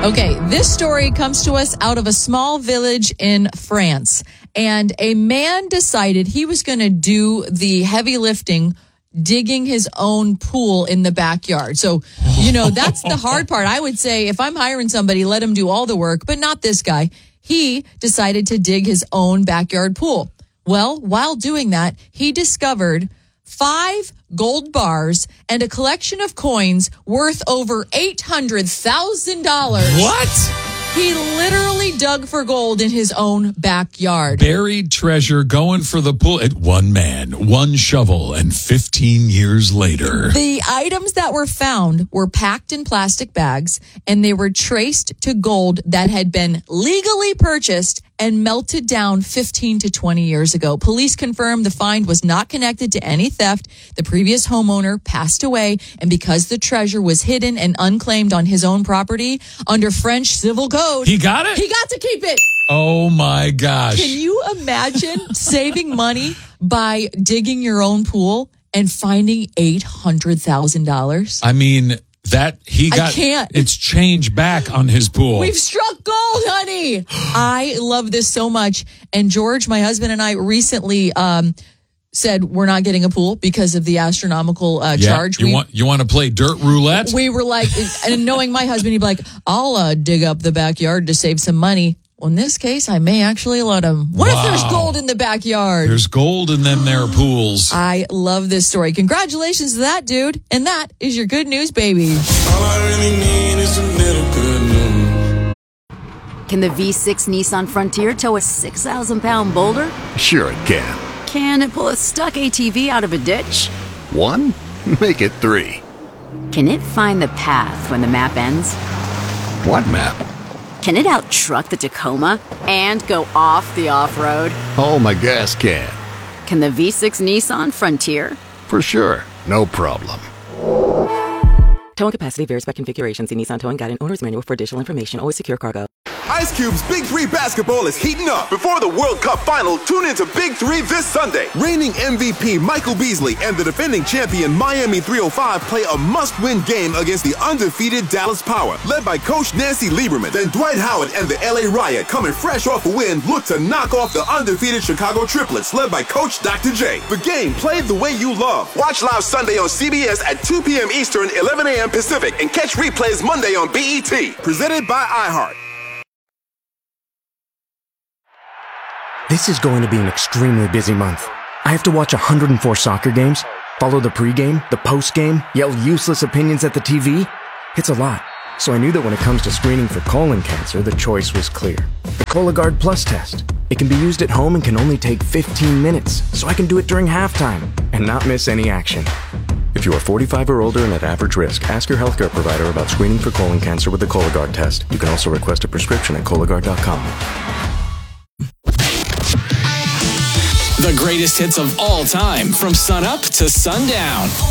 Okay, this story comes to us out of a small village in France. And a man decided he was going to do the heavy lifting, digging his own pool in the backyard. So, that's the hard part. I would say if I'm hiring somebody, let him do all the work, but not this guy. He decided to dig his own backyard pool. Well, while doing that, he discovered 5 gold bars and a collection of coins worth over $800,000. What? He literally dug for gold in his own backyard. Buried treasure going for the pool. One man, one shovel, and 15 years later. The items that were found were packed in plastic bags, and they were traced to gold that had been legally purchased and melted down 15 to 20 years ago. Police confirmed the find was not connected to any theft. The previous homeowner passed away, and because the treasure was hidden and unclaimed on his own property, under French civil code, he got it? He got to keep it. Oh, my gosh. Can you imagine saving money by digging your own pool and finding $800,000? I mean, it's change back on his pool. We've struck gold, honey. I love this so much. And George, my husband, and I recently said we're not getting a pool because of the astronomical charge. You want to play dirt roulette? We were like, and knowing my husband, he'd be like, I'll dig up the backyard to save some money. Well, in this case, I may actually let him. What if there's gold in the backyard? There's gold in them there pools. I love this story. Congratulations to that dude. And that is your good news, baby. All I really need is a little good news. Can the V6 Nissan Frontier tow a 6,000-pound boulder? Sure it can. Can it pull a stuck ATV out of a ditch? 1? Make it 3. Can it find the path when the map ends? What map? Can it out-truck the Tacoma and go off the off-road? Oh, my gas can. Can the V6 Nissan Frontier? For sure. No problem. Towing capacity varies by configuration. See Nissan Towing Guide and Owner's Manual for additional information. Always secure cargo. Ice Cube's Big 3 basketball is heating up. Before the World Cup final, tune into Big 3 this Sunday. Reigning MVP Michael Beasley and the defending champion Miami 305 play a must-win game against the undefeated Dallas Power, led by Coach Nancy Lieberman. Then Dwight Howard and the LA Riot, coming fresh off a win, look to knock off the undefeated Chicago Triplets, led by Coach Dr. J. The game played the way you love. Watch live Sunday on CBS at 2 p.m. Eastern, 11 a.m. Pacific, and catch replays Monday on BET. Presented by iHeart. This is going to be an extremely busy month. I have to watch 104 soccer games, follow the pregame, the postgame, yell useless opinions at the TV. It's a lot. So I knew that when it comes to screening for colon cancer, the choice was clear. The Cologuard Plus test. It can be used at home and can only take 15 minutes, so I can do it during halftime and not miss any action. If you are 45 or older and at average risk, ask your healthcare provider about screening for colon cancer with the Cologuard test. You can also request a prescription at Cologuard.com. The greatest hits of all time from sunup to sundown.